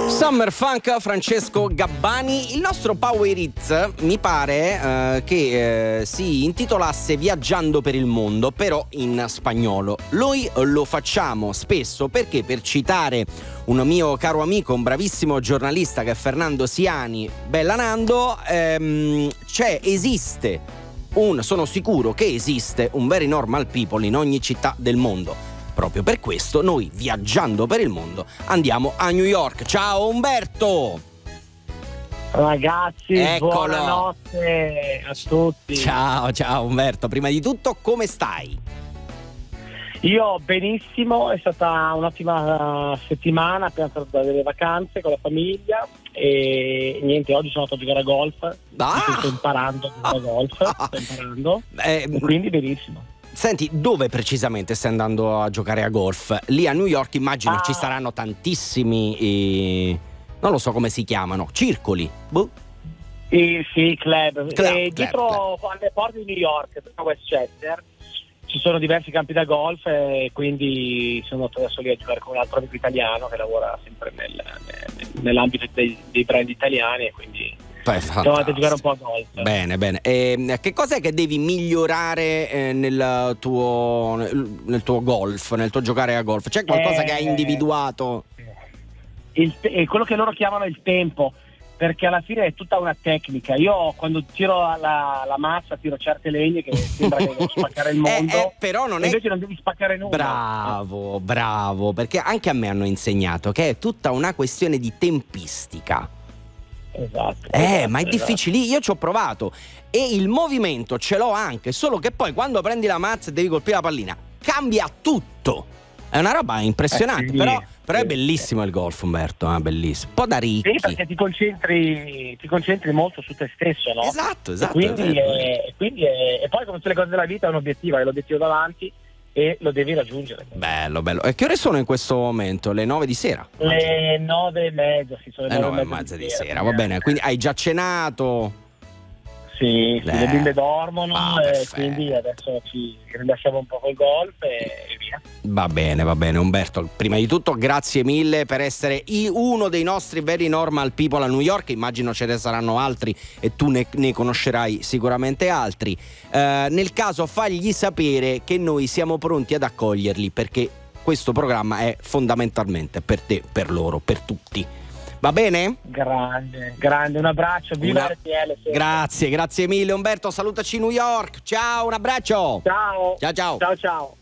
Summer Funk, Francesco Gabbani. Il nostro Power Hits mi pare che si intitolasse Viaggiando per il mondo, però in spagnolo. Noi lo facciamo spesso perché, per citare un mio caro amico, un bravissimo giornalista che è Fernando Siani, bella Nando, sono sicuro che esiste un very normal people in ogni città del mondo. Proprio per questo noi, viaggiando per il mondo, andiamo a New York. Ciao Umberto! Ragazzi, Eccolo. Buonanotte a tutti. Ciao Umberto, prima di tutto come stai? Io benissimo, è stata un'ottima settimana, appena tornato dalle vacanze con la famiglia e niente, oggi sono andato a giocare a golf. Sto imparando a giocare a golf, e quindi benissimo. Senti, dove precisamente stai andando a giocare a golf? Lì a New York immagino ci saranno tantissimi, non lo so come si chiamano, circoli? Boh. Sì, club. Dietro club. alle porte di New York, a Westchester, ci sono diversi campi da golf e quindi sono andato adesso lì a giocare con un altro amico italiano che lavora sempre nell'ambito dei brand italiani e quindi siamo andati a giocare un po' a golf. Bene. E che cos'è che devi migliorare nel tuo golf, nel tuo giocare a golf? C'è qualcosa che hai individuato? Quello che loro chiamano il tempo, perché alla fine è tutta una tecnica. Io quando tiro la mazza tiro certe legne che sembra che devo spaccare il mondo, però invece non devi spaccare nulla. Bravo, perché anche a me hanno insegnato che è tutta una questione di tempistica. Esatto, ma è difficile. Io ci ho provato e il movimento ce l'ho anche, solo che poi quando prendi la mazza e devi colpire la pallina cambia tutto. È una roba impressionante, però è bellissimo il golf, Umberto, bellissimo. Un po' da ricchi. Sì, perché ti concentri molto su te stesso, no? Esatto. E poi, come tutte le cose della vita, è un obiettivo, hai l'obiettivo davanti e lo devi raggiungere. Bello. E che ore sono in questo momento? Le 9 di sera? Le 9:30, sì, sono le 9:30 di sera, va bene. Quindi hai già cenato? Sì, le bimbe dormono e quindi adesso ci rilasciamo un po' col golf e via. Va bene Umberto, prima di tutto grazie mille per essere uno dei nostri very normal people a New York. Immagino ce ne saranno altri e tu ne conoscerai sicuramente altri. Nel caso fagli sapere che noi siamo pronti ad accoglierli, perché questo programma è fondamentalmente per te, per loro, per tutti. Va bene? Grande, un abbraccio, viva RTL. Grazie mille Umberto, salutaci New York, ciao, un abbraccio. Ciao.